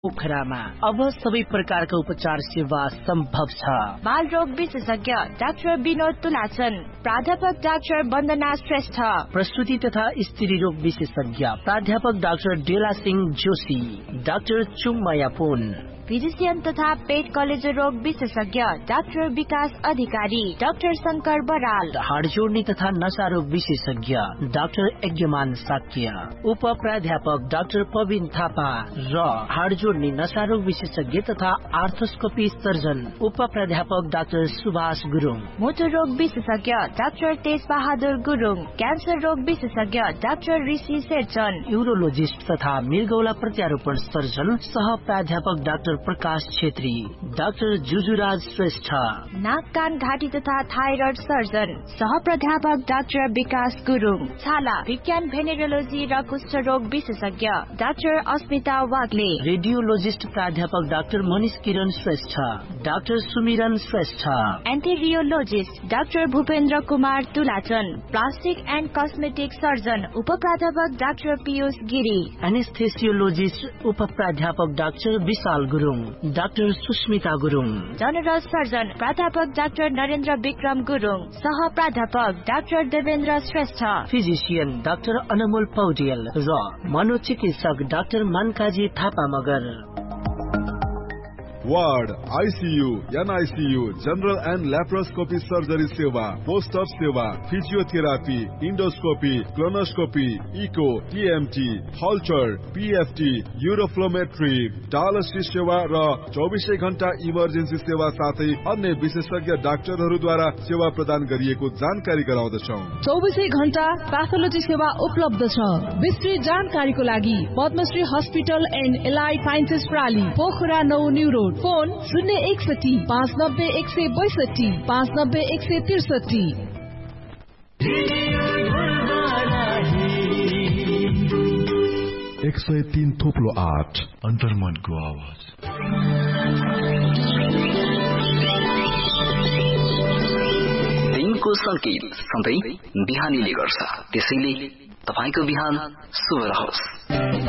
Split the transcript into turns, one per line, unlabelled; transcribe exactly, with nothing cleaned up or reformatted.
पोखरामा अब सबै प्रकारका उपचार सेवा सम्भव छ।
बाल रोग विशेषज्ञ डाक्टर विनोद तुलाचन, प्राध्यापक डाक्टर वन्दना श्रेष्ठ,
प्रस्तुति तथा स्त्री रोग विशेषज्ञ प्राध्यापक डाक्टर डेला सिंह जोशी, डाक्टर चुङमाया पुन,
फिजिशियन तथा पेट कलेजो रोग विशेषज्ञ डाक्टर विकास अधिकारी, डाक्टर शंकर बराल,
हाड जोड्ने तथा नशा रोग विशेषज्ञ डाक्टर यज्ञमान साक्य, उप प्राध्यापक डाक्टर पविन थापा र हाड जोड्ने नशा रोग विशेषज्ञ तथा आर्थोस्कोपी सर्जन उप प्राध्यापक डाक्टर सुभाष गुरुङ,
मोटो रोग विशेषज्ञ डाक्टर तेज बहादुर गुरुङ, क्यान्सर रोग विशेषज्ञ डाक्टर ऋषि शेरचन,
यूरोलोजिस्ट तथा मृगौला प्रत्यारोपण सर्जन सह प्राध्यापक डाक्टर प्रकाश छेत्री, डाक्टर जुजुराज श्रेष्ठ,
नाक कान घाँटी तथा थाइरोइड सर्जन सह प्राध्यापक डाक्टर विकास गुरुङ, छाला विज्ञान भेनेरोलोजी र कुष्ठ रोग विशेषज्ञ डाक्टर अस्मिता वाग्ले,
रेडियोलोजिस्ट प्राध्यापक डाक्टर मनिष किरण श्रेष्ठ, डाक्टर सुमिरन Shrestha,
एन्टेरियोलोजिस्ट doctor Bhupendra Kumar तुलाचन, plastic and cosmetic surgeon उप प्राध्यापक डाक्टर पीयूष गिरी,
एनेस्थेसियोलोजिस्ट उप प्राध्यापक डाक्टर विशाल Gurung, doctor Susmita Gurung,
general surgeon प्राध्यापक डाक्टर नरेन्द्र विक्रम गुरुङ, सह प्राध्यापक doctor Devendra Shrestha,
physician doctor अनमोल पौडेल र मनोचिकित्सक doctor मनकाजी Thapa Magar.
Ward, ICU, NICU, general and laparoscopy surgery सेवा, पोस्ट अप सेवा, physiotherapy, endoscopy, colonoscopy, eco, TMT, हल्चर, PFT, uroflowmetry, dialysis सेवा र चौबिसै घण्टा इमर्जेन्सी सेवा साथै अन्य विशेषज्ञ डाक्टरहरूद्वारा सेवा प्रदान गरिएको जानकारी गराउँदछौँ।
चौबिसै घण्टा प्याथोलोजी सेवा उपलब्ध छ। विस्तृत जानकारीको लागि Padmashri hospital and allied sciences प्राली, Pokhara नौ न्यू रोड, फोन शून्य एकसठी पाँच नब्बे एक सय बैसठी पाँच नब्बे एक सय त्रिसठी।
एक सय तीन थोप्लो आठ अन्तर्मनको आवाज।
दिनको संकेत सधैँ बिहानीले गर्छ, त्यसैले तपाईको बिहान शुभ रहोस्।